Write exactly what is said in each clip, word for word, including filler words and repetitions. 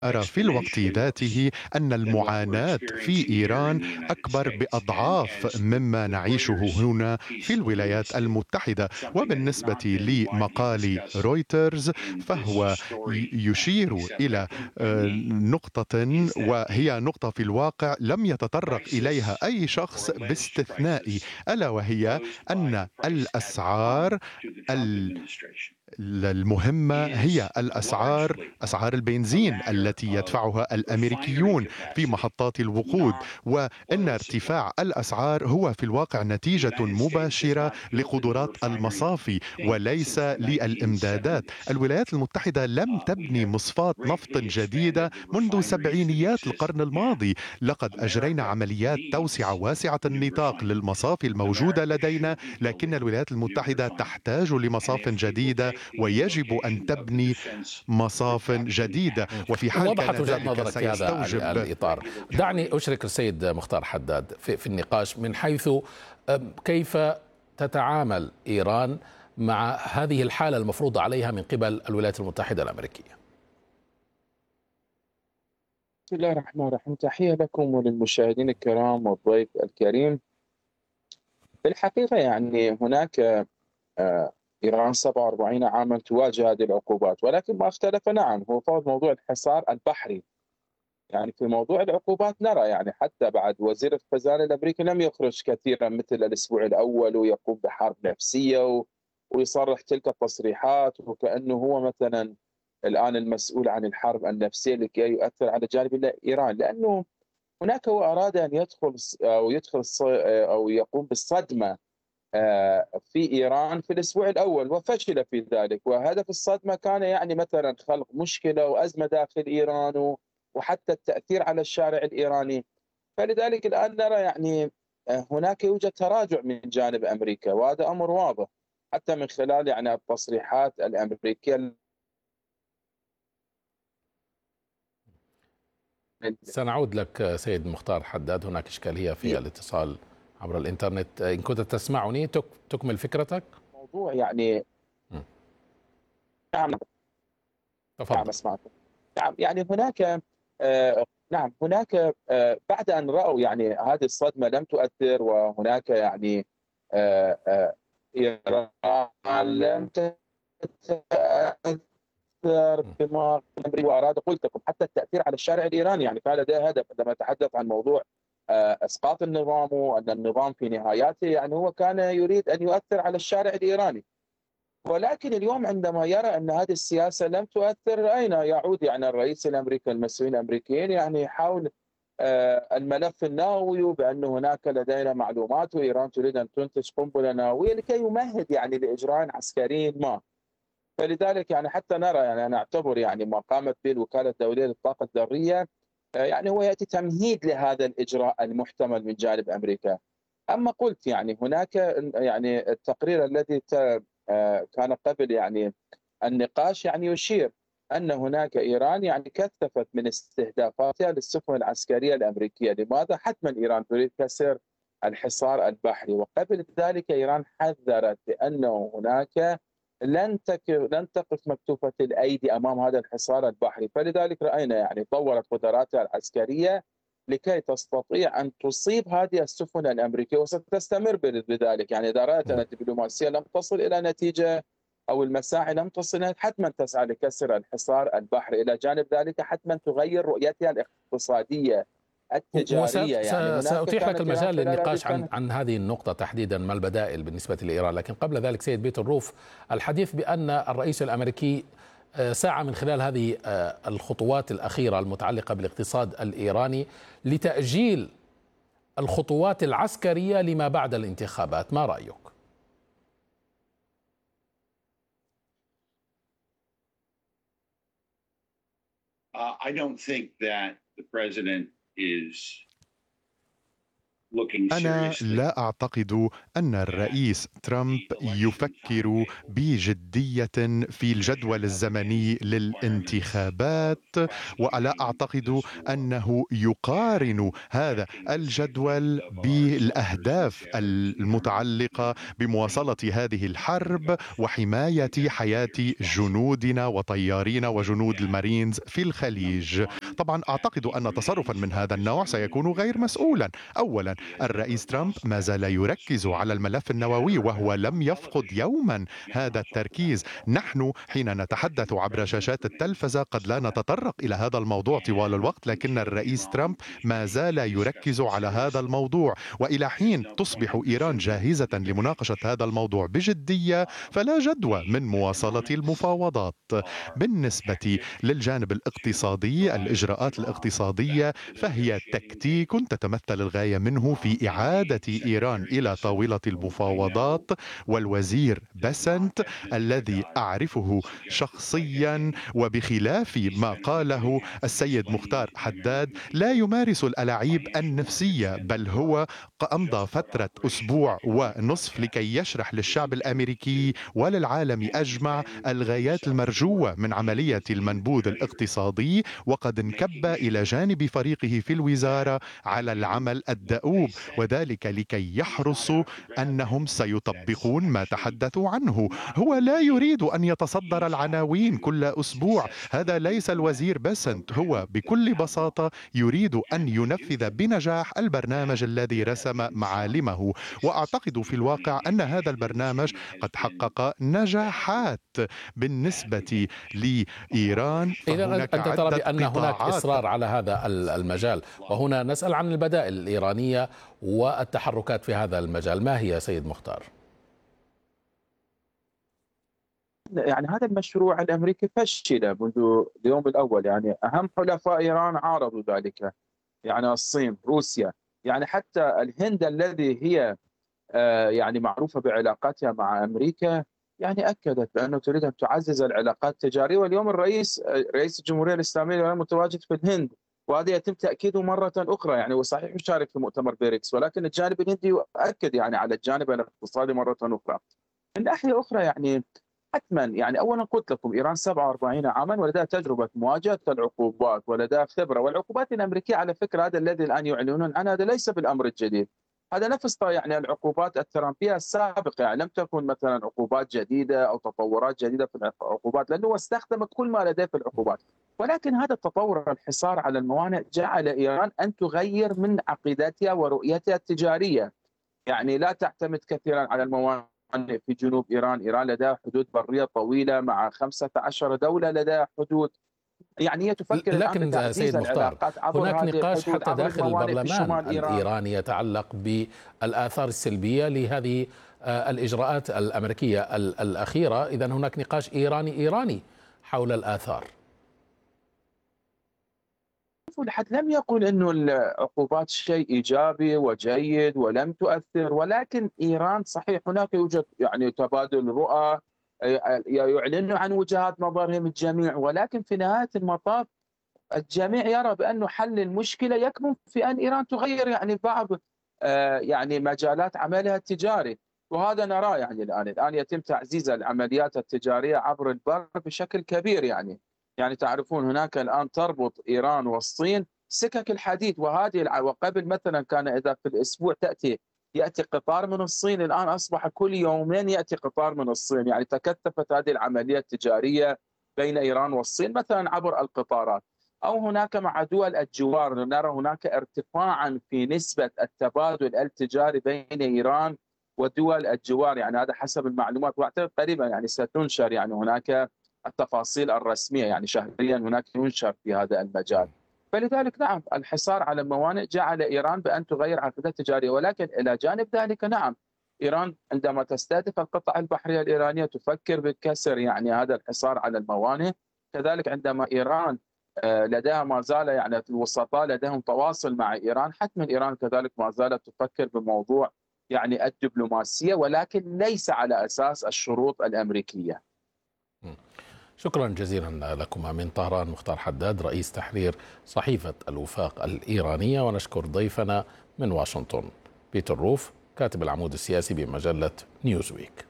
أرى في الوقت ذاته أن المعاناة في إيران أكبر بأضعاف مما نعيشه هنا في الولايات المتحدة. وبالنسبة لمقال رويترز فهو ي- يشير إلى آه، نقطة، وهي نقطة في الواقع لم يتطرق إليها أي شخص باستثنائي، ألا وهي أن الأسعار المهمة هي الأسعار، أسعار البنزين التي يدفعها الأمريكيون في محطات الوقود. وإن ارتفاع الأسعار هو في الواقع نتيجة مباشرة لقدرات المصافي وليس للإمدادات. الولايات المتحدة لم تبني مصفاة نفط جديدة منذ سبعينيات القرن الماضي. لقد أجرينا عمليات توسعة واسعة النطاق للمصافي الموجودة لدينا، لكن الولايات المتحدة تحتاج لمصاف جديدة ويجب أن تبني مصاف جديدة. مم. وفي حال كان وضحت وجهة ذلك نظرك في هذا ال- سيستوجب. الإطار. دعني أشرك السيد مختار حداد في, في النقاش من حيث أم، كيف تتعامل إيران مع هذه الحالة المفروضة عليها من قبل الولايات المتحدة الأمريكية. بسم الله الرحمن الرحيم. تحية لكم وللمشاهدين الكرام والضيف الكريم. في الحقيقة يعني هناك آه، إيران سبعة وأربعين عاما تواجه هذه العقوبات، ولكن ما اختلف نعم هو فقط موضوع الحصار البحري. يعني في موضوع العقوبات نرى يعني حتى بعد وزير الخزانة الأمريكي لم يخرج كثيرا مثل الأسبوع الأول ويقوم بحرب نفسية و- ويصرح تلك التصريحات وكأنه هو مثلا الآن المسؤول عن الحرب النفسية لكي يؤثر على جانب إيران، لأنه هناك هو أراد أن يدخل أو يدخل أو يقوم بالصدمة آه، في إيران في الأسبوع الأول وفشل في ذلك. وهدف الصدمة كان يعني مثلا خلق مشكلة وأزمة داخل إيران و- وحتى التأثير على الشارع الإيراني. فلذلك الآن نرى يعني آه، هناك يوجد تراجع من جانب أمريكا، وهذا أمر واضح حتى من خلال يعني التصريحات الأمريكية. سنعود لك سيد مختار حداد، هناك إشكالية في الاتصال عبر الإنترنت. إن كنت تسمعني تك تكمل فكرتك. موضوع يعني م. نعم. نعم تفضل. أسمعكم. نعم يعني هناك آه، نعم هناك آه، بعد أن رأوا يعني هذه الصدمة لم تؤثر، وهناك يعني آه، آه، إيران لم تتأثر م. بما أمريكا وأراد، قلت لكم حتى التأثير على الشارع الإيراني، يعني كان لديه هدف عندما يتحدث عن موضوع آه، إسقاط النظام وأن النظام في نهايته يعني هو كان يريد أن يؤثر على الشارع الإيراني. ولكن اليوم عندما يرى أن هذه السياسة لم تؤثر، أين يعود يعني الرئيس الأمريكي المسؤولين الأمريكيين يعني يحاول آه، الملف النووي بأن هناك لدينا معلومات وإيران تريد أن تنتج قنبلة نووية لكي يمهد يعني لإجراء عسكري ما. فلذلك يعني حتى نرى يعني أنا أعتبر يعني ما قامت به الوكالة الدولية للطاقة الذرية آه، يعني هو يأتي تمهيد لهذا الإجراء المحتمل من جانب أمريكا. أما قلت يعني هناك يعني التقرير الذي آه، كان قبل يعني النقاش يعني يشير أن هناك إيران يعني كثفت من استهدافاتها للسفن العسكرية الأمريكية. لماذا؟ حتما إيران تريد كسر الحصار البحري، وقبل ذلك إيران حذرت بأنه هناك لن تك... لن تقف مكتوفة الأيدي أمام هذا الحصار البحري. فلذلك رأينا يعني طورت قدراتها العسكرية لكي تستطيع أن تصيب هذه السفن الأمريكية، وستستمر بذلك. يعني إذا رأت أن الدبلوماسية لم تصل إلى نتيجة أو المساعي لم تصل، حتما تسعى لكسر الحصار البحري. إلى جانب ذلك حتما تغير رؤيتها الاقتصادية التجارية. يعني هناك وسأتيح لك كانت إيران المجال خلال هذه للنقاش عن السنة. عن هذه النقطة تحديدا، ما البدائل بالنسبة لإيران. لكن قبل ذلك سيد بيت الروف، الحديث بأن الرئيس الأمريكي آه، سعى من خلال هذه آه، الخطوات الأخيرة المتعلقة بالاقتصاد الإيراني لتأجيل الخطوات العسكرية لما بعد الانتخابات. ما رأيك؟ Uh, I don't think that the president is أنا لا أعتقد أن الرئيس ترامب يفكر بجدية في الجدول الزمني للانتخابات، ولا أعتقد أنه يقارن هذا الجدول بالأهداف المتعلقة بمواصلة هذه الحرب وحماية حياة جنودنا وطيارين وجنود المارينز في الخليج. طبعا أعتقد أن تصرفا من هذا النوع سيكون غير مسؤولا. أولا، الرئيس ترامب ما زال يركز على الملف النووي وهو لم يفقد يوما هذا التركيز. نحن حين نتحدث عبر شاشات التلفزة قد لا نتطرق إلى هذا الموضوع طوال الوقت، لكن الرئيس ترامب ما زال يركز على هذا الموضوع، وإلى حين تصبح إيران جاهزة لمناقشة هذا الموضوع بجدية فلا جدوى من مواصلة المفاوضات. بالنسبة للجانب الاقتصادي، الإجراءات الاقتصادية فهي تكتيك تتمثل الغاية منه في إعادة إيران إلى طاولة المفاوضات، والوزير بسنت الذي أعرفه شخصيا وبخلاف ما قاله السيد مختار حداد لا يمارس الألاعيب النفسية، بل هو أمضى فترة أسبوع ونصف لكي يشرح للشعب الأمريكي وللعالم أجمع الغايات المرجوة من عملية المنبوذ الاقتصادي، وقد انكب إلى جانب فريقه في الوزارة على العمل الدؤوب، وذلك لكي يحرصوا أنهم سيطبقون ما تحدثوا عنه. هو لا يريد أن يتصدر العناوين كل أسبوع، هذا ليس الوزير بسنت، هو بكل بساطة يريد أن ينفذ بنجاح البرنامج الذي رسم معالمه، وأعتقد في الواقع أن هذا البرنامج قد حقق نجاحات بالنسبة لإيران. إذا أنت ترى بأن هناك إصرار على هذا المجال، وهنا نسأل عن البدائل الإيرانية والتحركات في هذا المجال، ما هي سيد مختار؟ يعني هذا المشروع الأمريكي فشل منذ اليوم الأول، يعني أهم حلفاء إيران عارضوا ذلك، يعني الصين، روسيا، يعني حتى الهند الذي هي يعني معروفة بعلاقاتها مع أمريكا يعني أكدت بأنه تريد أن تعزز العلاقات التجارية. واليوم الرئيس رئيس الجمهورية الإسلامية متواجد في الهند، وهذا يتم تأكيده مرة أخرى. يعني وصحيح يشارك في مؤتمر بريكس، ولكن الجانب الهندي يؤكد يعني على الجانب الاقتصادي مرة أخرى. من ناحية أخرى يعني حتما، يعني أولا قلت لكم إيران سبعة وأربعين عاما ولديها تجربة مواجهة العقوبات ولديها خبرة، والعقوبات الأمريكية على فكرة هذا الذي الآن يعلنون عنه هذا ليس بالأمر الجديد، هذا نفس يعني العقوبات الترامبية السابقة، يعني لم تكن مثلا عقوبات جديدة أو تطورات جديدة في العقوبات، لأنه استخدم كل ما لديه في العقوبات. ولكن هذا التطور الحصار على الموانئ جعل إيران أن تغير من عقيدتها ورؤيتها التجارية، يعني لا تعتمد كثيرا على الموانئ في جنوب إيران. إيران لديها حدود برية طويلة مع خمسة عشر دولة لديها حدود، يعني هي تفكر لكن سيد مختار هناك نقاش حتى داخل البرلمان الإيراني يتعلق بالآثار السلبية لهذه الإجراءات الأمريكية الأخيرة، إذا هناك نقاش إيراني إيراني حول الآثار. لحد لم يقل أنه العقوبات شيء إيجابي وجيد ولم تؤثر، ولكن إيران صحيح هناك يوجد يعني تبادل رؤى، يعلنوا عن وجهات نظرهم الجميع، ولكن في نهاية المطاف الجميع يرى بأنه حل المشكلة يكمن في أن إيران تغير يعني بعض يعني مجالات عملها التجاري، وهذا نراه يعني الآن الآن يتم تعزيز العمليات التجارية عبر البر بشكل كبير. يعني يعني تعرفون هناك الآن تربط إيران والصين سكك الحديد، وهذه وقبل مثلا كان إذا في الأسبوع تأتي يأتي قطار من الصين، الآن أصبح كل يومين يأتي قطار من الصين، يعني تكثفت هذه العملية التجارية بين إيران والصين مثلا عبر القطارات. أو هناك مع دول الجوار نرى هناك ارتفاعا في نسبة التبادل التجاري بين إيران ودول الجوار، يعني هذا حسب المعلومات، واعتقد قريبا يعني ستنشر يعني هناك التفاصيل الرسمية، يعني شهريا هناك ينشر في هذا المجال. فلذلك نعم الحصار على الموانئ جعل إيران بأن تغير عقيدتها التجارية، ولكن إلى جانب ذلك نعم إيران عندما تستهدف القطع البحرية الإيرانية تفكر بكسر يعني هذا الحصار على الموانئ. كذلك عندما إيران لديها ما زال يعني الوسطاء لديهم تواصل مع إيران، حتما إيران كذلك ما زالت تفكر بموضوع يعني الدبلوماسية، ولكن ليس على أساس الشروط الأمريكية. شكرا جزيلا لكم من طهران مختار حداد رئيس تحرير صحيفة الوفاق الإيرانية، ونشكر ضيفنا من واشنطن. بيتر روف كاتب العمود السياسي بمجلة نيوزويك.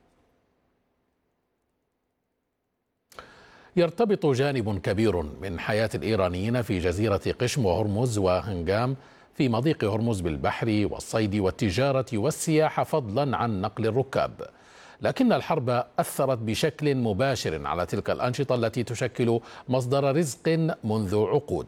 يرتبط جانب كبير من حياة الإيرانيين في جزيرة قشم وهرمز وهنغام في مضيق هرمز بالبحر والصيد والتجارة والسياحة فضلا عن نقل الركاب، لكن الحرب أثرت بشكل مباشر على تلك الأنشطة التي تشكل مصدر رزق منذ عقود.